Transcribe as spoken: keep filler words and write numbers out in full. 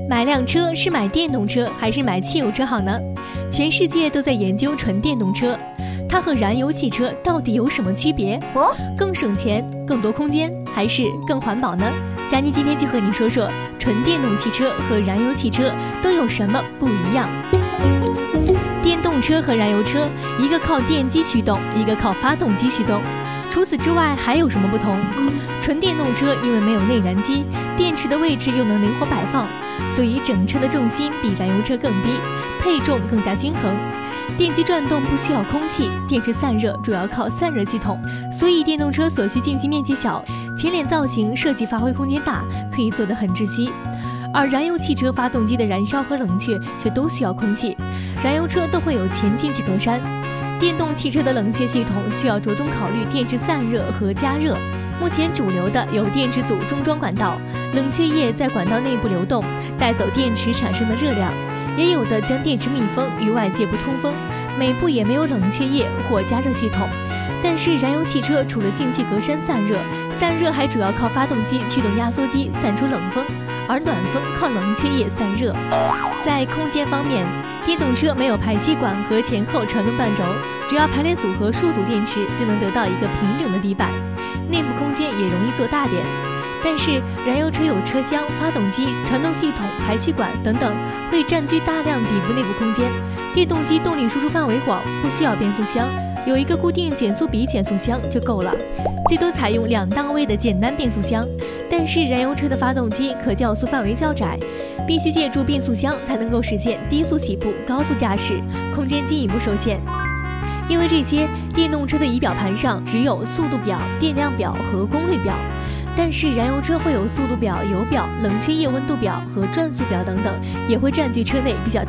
买辆车是买电动车还是买汽油车好呢？全世界都在研究纯电动车，它和燃油汽车到底有什么区别？ 哦， 更省钱、更多空间，还是更环保呢？佳妮今天就和你说说纯电动汽车和燃油汽车都有什么不一样。电动车和燃油车，一个靠电机驱动，一个靠发动机驱动。除此之外还有什么不同？纯电动车因为没有内燃机，电池的位置又能灵活摆放，所以整车的重心比燃油车更低，配重更加均衡。电机转动不需要空气，电池散热主要靠散热系统，所以电动车所需进气面积小，前脸造型设计发挥空间大，可以做得很窒息。而燃油汽车发动机的燃烧和冷却却都需要空气，燃油车都会有前进气格栅。电动汽车的冷却系统需要着重考虑电池散热和加热。目前主流的有电池组中装管道，冷却液在管道内部流动，带走电池产生的热量；也有的将电池密封，与外界不通风，尾部也没有冷却液或加热系统。但是燃油汽车除了进气格栅散热，散热还主要靠发动机驱动压缩机散出冷风，而暖风靠冷却液散热。在空间方面，电动车没有排气管和前后传动半轴，只要排列组合数组电池就能得到一个平整的底板，内部空间也容易做大点。但是燃油车有车厢、发动机、传动系统、排气管等等，会占据大量底部内部空间。电动机动力输出范围广，不需要变速箱，有一个固定减速比减速箱就够了，最多采用两档位的简单变速箱。但是燃油车的发动机可调速范围较窄，必须借助变速箱才能够实现低速起步、高速驾驶，空间进一步受限。因为这些，电动车的仪表盘上只有速度表、电量表和功率表，但是燃油车会有速度表、油表、冷却液温度表和转速表等等，也会占据车内比较